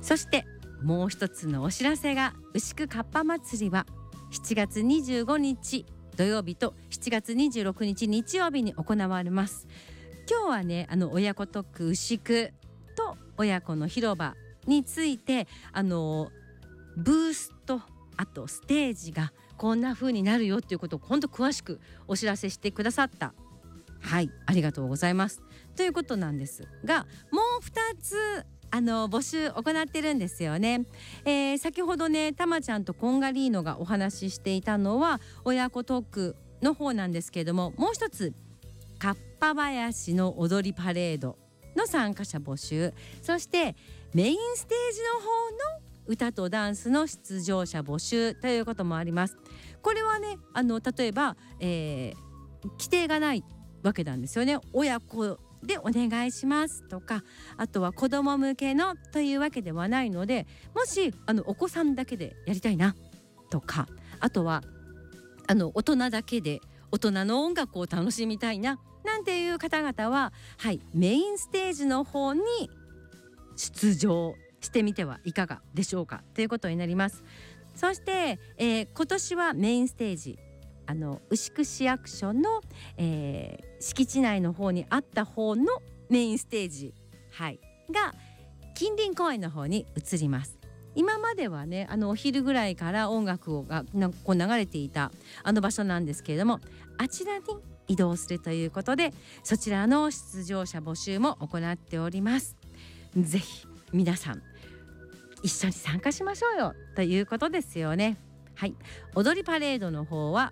そしてもう一つのお知らせが、牛久かっぱ祭りは7月25日土曜日と7月26日日曜日に行われます。今日はね、親子特区牛久と親子の広場についてブースとあとステージがこんな風になるよっていうことを本当詳しくお知らせしてくださった。はい、ありがとうございますということなんですが、もう2つ募集行ってるんですよね。先ほどね、たまちゃんとコンガリーノがお話ししていたのは親子特区の方なんですけれども、もう一つかっぱ林の踊りパレードの参加者募集、そしてメインステージの方の歌とダンスの出場者募集ということもあります。これはね、例えば、規定がないわけなんですよね。親子でお願いしますとか、あとは子供向けのというわけではないので、もしお子さんだけでやりたいなとか、あとは大人だけで大人の音楽を楽しみたいななんていう方々は、はい、メインステージの方に出場してみてはいかがでしょうかということになります。そして、今年はメインステージ牛久市役所の、敷地内の方にあった方のメインステージ、はい、が近隣公園の方に移ります。今まではね、お昼ぐらいから音楽がこう流れていた場所なんですけれども、あちらに移動するということで、そちらの出場者募集も行っております。ぜひ皆さん一緒に参加しましょうよということですよね。はい、踊りパレードの方は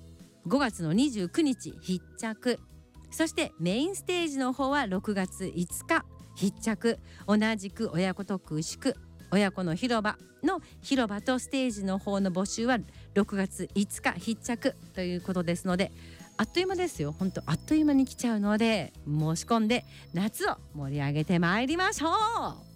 5月の29日必着、そしてメインステージの方は6月5日必着、同じく親子特区牛久親子の広場の広場とステージの方の募集は6月5日必着ということですので、あっという間ですよ。本当あっという間に来ちゃうので、申し込んで夏を盛り上げてまいりましょう。